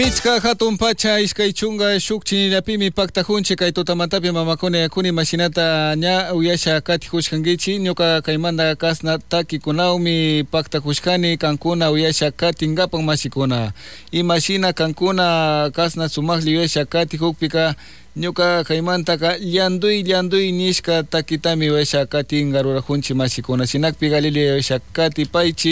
Pichka hatun pacha iskay chunga shuk chinillapimi paktajunchik kay tutamantapi mamakuni yakuni mashinata ña uyasha katijushkankichik ñuka kaymanta kasna takikunawmi paktajushkani kankuna uyasha katingapan mashikuna imashina kankuna kasna sumakli uyasha kati hukpika ñuka kaymantaka llanduy nishka takitami uyasha katin garurajunchik mashikuna sinakpi Galilea uyasha kati paychi